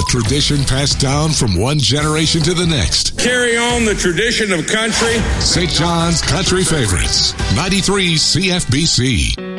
tradition passed down from one generation to the next. Carry on the tradition of country. St. John's Country Favorites, 93 CFBC.